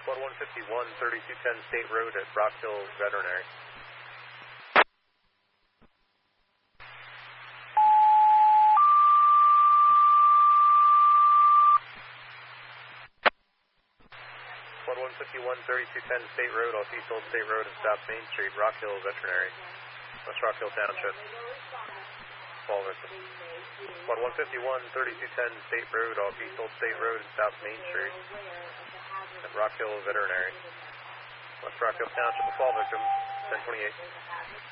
Squad 151, 3210 State Road at Rock Hill Veterinary. Squad 151, 3210 State Road off East Old State Road and South Main Street, Rock Hill Veterinary, West Rock Hill Township. Fall victim. Squad 151, 3210 State Road off East Old State Road and South Main Street at Rock Hill Veterinary, West Rock Hill Township. Fall victim, 1028.